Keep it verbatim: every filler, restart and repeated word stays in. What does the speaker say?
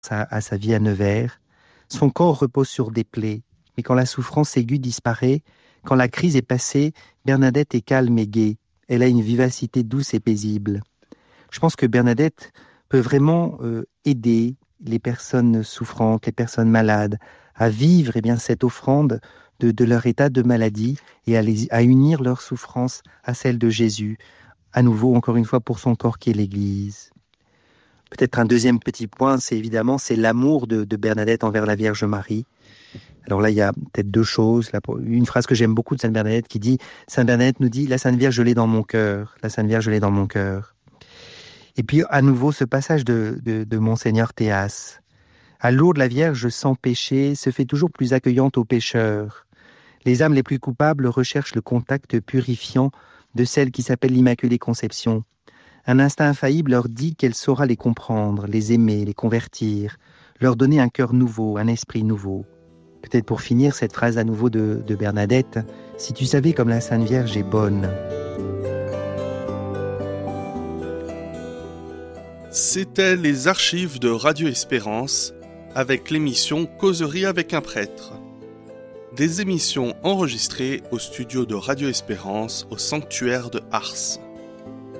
à, à sa vie à Nevers. Son corps repose sur des plaies, mais quand la souffrance aiguë disparaît, quand la crise est passée, Bernadette est calme et gaie. Elle a une vivacité douce et paisible. Je pense que Bernadette peut vraiment euh, aider les personnes souffrantes, les personnes malades, à vivre eh bien, cette offrande de, de leur état de maladie et à, les, à unir leur souffrance à celle de Jésus, à nouveau, encore une fois, pour son corps qui est l'Église. Peut-être un deuxième petit point, c'est évidemment c'est l'amour de, de Bernadette envers la Vierge Marie. Alors là, il y a peut-être deux choses. Là, une phrase que j'aime beaucoup de Sainte Bernadette qui dit « Sainte Bernadette nous dit, la Sainte Vierge, je l'ai dans mon cœur. La Sainte Vierge, je l'ai dans mon cœur. » Et puis, à nouveau, ce passage de, de, de Monseigneur Théas. À Lourdes, la Vierge sans péché se fait toujours plus accueillante aux pécheurs. Les âmes les plus coupables recherchent le contact purifiant de celle qui s'appelle l'Immaculée Conception. Un instinct infaillible leur dit qu'elle saura les comprendre, les aimer, les convertir, leur donner un cœur nouveau, un esprit nouveau. Peut-être pour finir, cette phrase à nouveau de, de Bernadette, « Si tu savais comme la Sainte Vierge est bonne ». C'était les archives de Radio Espérance avec l'émission Causerie avec un prêtre. Des émissions enregistrées au studio de Radio Espérance au sanctuaire de Ars.